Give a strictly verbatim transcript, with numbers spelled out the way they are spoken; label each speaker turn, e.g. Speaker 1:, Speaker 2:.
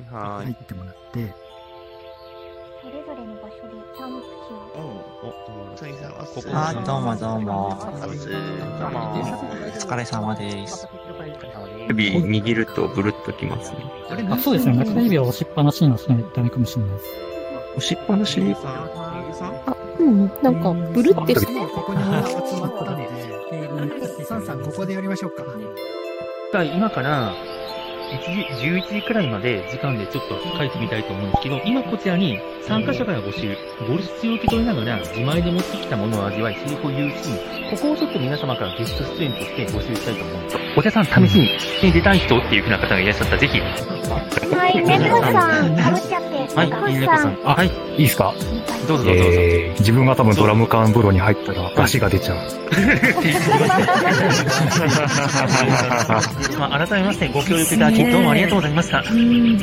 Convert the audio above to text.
Speaker 1: はーい。
Speaker 2: 入ってもらって、
Speaker 3: それぞれの場所でキャンプしよう。
Speaker 1: お、ついさん、あ、ここ。
Speaker 4: はい、どうもどうも。
Speaker 1: サブス、どうも。
Speaker 4: お疲れ様です。
Speaker 5: 指握るとブルッときますね。
Speaker 6: あ、そうですね。中指を押しっぱなしの人にダメかもしれないです。
Speaker 5: 押しっぱなしに
Speaker 3: あ、うん、なんか、ブルってして。
Speaker 2: もうここに集まったので、サンさんここでやりましょうか。
Speaker 7: 今からいちじ、じゅういちじくらいまで時間でちょっと書いてみたいと思うんですけど、今こちらに参加者から募集、ご出を受け取りながら自前で持ってきたものを味わい、セリフを言うシーン、ここをちょっと皆様からゲスト出演として募集したいと思うんです。お茶さん、試しに出たい人っていう風な方がいらっしゃったら、ぜひ。
Speaker 3: はい、猫さん、かぶっちゃって。
Speaker 7: はい、猫さん。あ、はい。
Speaker 8: いいですか？
Speaker 7: どうぞどうぞどうぞ。
Speaker 8: えー、自分が多分ドラム缶風呂に入ったら足が出ちゃう。
Speaker 7: まあ、改めましてご協力いただき、どうもありがとうございました。